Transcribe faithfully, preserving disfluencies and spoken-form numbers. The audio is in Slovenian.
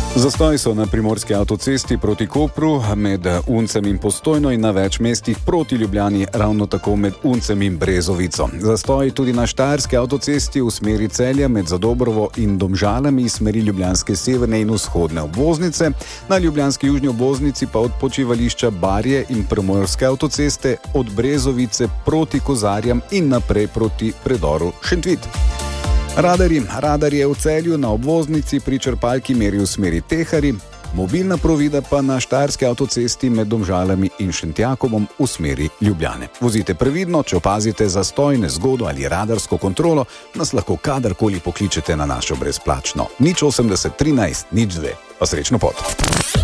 Zastoj so na primorski avtocesti proti Kopru, med Uncem in Postojno in na več mestih proti Ljubljani, ravno tako med Uncem in Brezovico. Zastoj tudi na štajerski avtocesti v smeri Celja med Zadobrovo in Domžalami iz smeri ljubljanske severne in vzhodne obvoznice, na ljubljanski južni obvoznici pa od počivališča Barje in primorske avtoceste od Brezovice proti Kozarjam in naprej proti predoru Šentvid. Radarji. Radar je v Celju na obvoznici pri črpalki meri v smeri Tehari, mobilna provida pa na štajerski avtocesti med Domžalami in Šentjakovom v smeri Ljubljane. Vozite previdno, če opazite zastoj, nezgodo ali radarsko kontrolo, nas lahko kadarkoli pokličete na našo brezplačno nič osemdeset trinajst nič dve. Pa srečno pot!